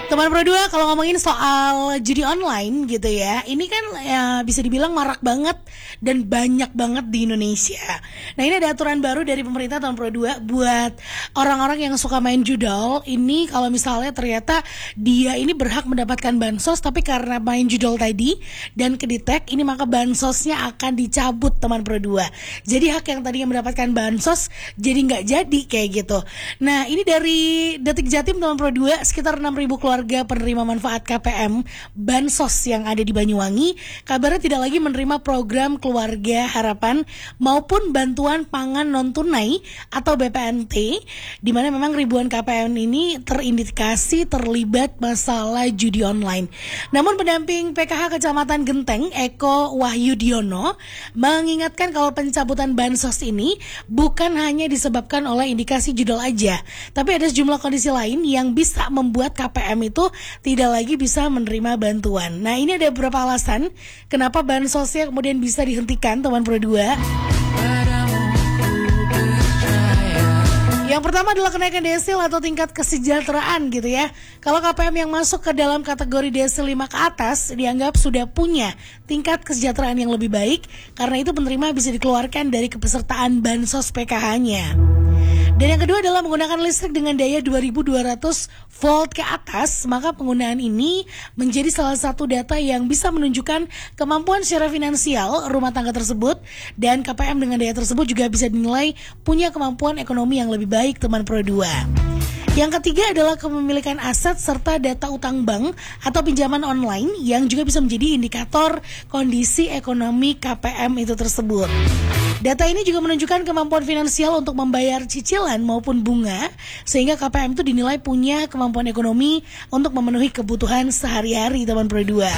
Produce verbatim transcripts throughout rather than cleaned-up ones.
Teman Pro dua, kalau ngomongin soal judi online gitu ya, ini kan ya, bisa dibilang marak banget dan banyak banget di Indonesia. Nah, ini ada aturan baru dari pemerintah Teman Pro dua buat orang-orang yang suka main judol. Ini kalau misalnya ternyata dia ini berhak mendapatkan bansos, tapi karena main judol tadi dan kedetek, ini maka bansosnya akan dicabut Teman Pro dua. Jadi hak yang tadinya mendapatkan bansos jadi nggak jadi kayak gitu. Nah, ini dari Detik Jatim Teman Pro dua, sekitar enam ribu keluarga penerima manfaat K P M bansos yang ada di Banyuwangi kabarnya tidak lagi menerima program Keluarga Harapan maupun bantuan pangan non tunai atau B P N T, di mana memang ribuan K P M ini terindikasi terlibat masalah judi online. Namun pendamping P K H Kecamatan Genteng Eko Wahyudiono mengingatkan kalau pencabutan bansos ini bukan hanya disebabkan oleh indikasi judol aja, tapi ada sejumlah kondisi lain yang bisa membuat K P M itu tidak lagi bisa menerima bantuan. Nah, ini ada beberapa alasan kenapa bansosnya kemudian bisa dihentikan Teman Pro dua. Yang pertama adalah kenaikan desil atau tingkat kesejahteraan gitu ya. Kalau K P M yang masuk ke dalam kategori desil lima ke atas dianggap sudah punya tingkat kesejahteraan yang lebih baik, karena itu penerima bisa dikeluarkan dari kepesertaan bansos P K H-nya. Dan yang kedua adalah menggunakan listrik dengan daya dua ribu dua ratus volt ke atas, maka penggunaan ini menjadi salah satu data yang bisa menunjukkan kemampuan secara finansial rumah tangga tersebut, dan K P M dengan daya tersebut juga bisa dinilai punya kemampuan ekonomi yang lebih baik Teman Pro dua. Yang ketiga adalah kepemilikan aset serta data utang bank atau pinjaman online yang juga bisa menjadi indikator kondisi ekonomi K P M itu tersebut. Data ini juga menunjukkan kemampuan finansial untuk membayar cicilan maupun bunga, sehingga K P M itu dinilai punya kemampuan ekonomi untuk memenuhi kebutuhan sehari-hari Teman Pro dua.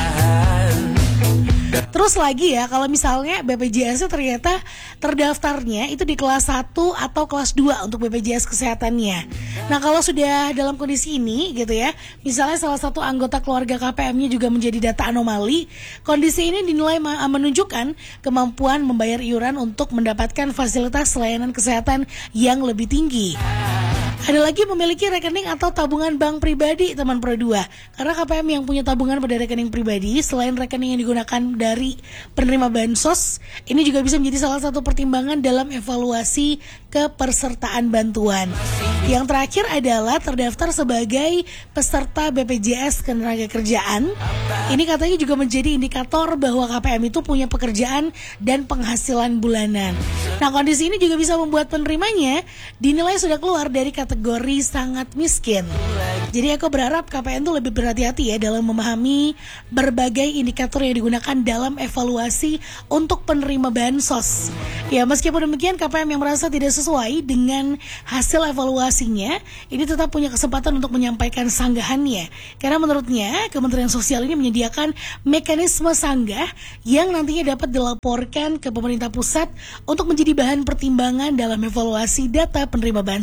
Terus lagi ya, kalau misalnya B P J S-nya ternyata terdaftarnya itu di kelas satu atau kelas dua untuk B P J S kesehatannya. Nah, kalau sudah dalam kondisi ini gitu ya, misalnya salah satu anggota keluarga K P M-nya juga menjadi data anomali, kondisi ini dinilai menunjukkan kemampuan membayar iuran untuk mendapatkan fasilitas layanan kesehatan yang lebih tinggi. Ada lagi memiliki rekening atau tabungan bank pribadi Teman Pro dua. Karena K P M yang punya tabungan pada rekening pribadi, selain rekening yang digunakan dari penerima bansos, ini juga bisa menjadi salah satu pertimbangan dalam evaluasi kepesertaan bantuan. Yang terakhir adalah terdaftar sebagai peserta B P J S Ketenagakerjaan. Ini katanya juga menjadi indikator bahwa K P M itu punya pekerjaan dan penghasilan bulanan. Nah, kondisi ini juga bisa membuat penerimanya dinilai sudah keluar dari kategori sangat miskin. Jadi aku berharap K P M itu lebih berhati-hati ya dalam memahami berbagai indikator yang digunakan dalam evaluasi untuk penerima bansos. Ya, meskipun demikian K P M yang merasa tidak sesuai dengan hasil evaluasinya, ini tetap punya kesempatan untuk menyampaikan sanggahannya. Karena menurutnya Kementerian Sosial ini menyediakan mekanisme sanggah yang nantinya dapat dilaporkan ke pemerintah pusat untuk menjadi bahan pertimbangan dalam evaluasi data penerima bansos.